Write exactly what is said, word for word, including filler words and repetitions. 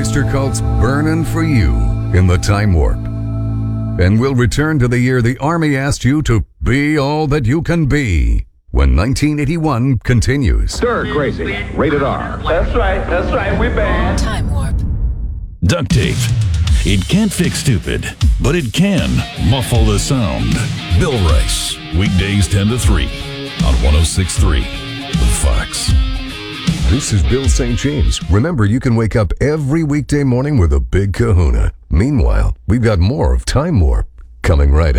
oyster cult's burning for you in the time warp. And we'll return to the year the Army asked you to be all that you can be, when nineteen eighty-one continues. Stir crazy. Rated R. That's right. That's right. We bad. Time warp. Duct tape. It can't fix stupid, but it can muffle the sound. Bill Rice. Weekdays ten to three on one oh six point three The Fox. This is Bill Saint James. Remember, you can wake up every weekday morning with a big kahuna. Meanwhile, we've got more of Time Warp coming right up.